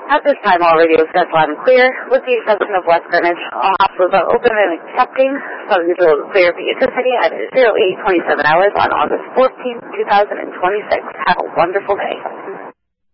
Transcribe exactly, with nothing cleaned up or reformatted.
At this time, all radio sets loud and clear, with the exception of West Greenwich. All hospitals are open and accepting Southern Digital Clear for your City at zero eight twenty-seven hours on August fourteenth, two thousand twenty-six. Have a wonderful day.